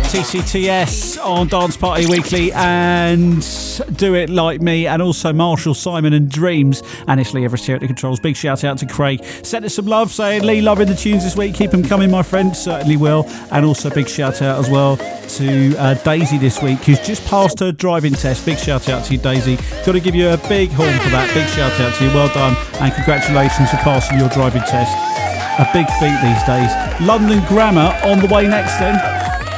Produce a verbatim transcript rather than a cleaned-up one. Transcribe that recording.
T C T S on Dance Party Weekly and Do It Like Me, and also Marshall, Simon and Dreams, and it's Lee Everest here at the controls. Big shout out to Craig. Send us some love, saying Lee loving the tunes this week, keep them coming my friend, certainly will. And also big shout out as well to uh, Daisy this week, who's just passed her driving test. Big shout out to you, Daisy. Got to give you a big horn for that. Big shout out to you, well done, and congratulations for passing your driving test. A big feat these days. London Grammar on the way next then.